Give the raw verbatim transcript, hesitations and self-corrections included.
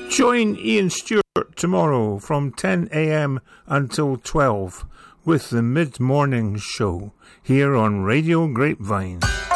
Join Ian Stewart tomorrow from ten a.m. until twelve with the Mid-Morning Show here on Radio Grapevine.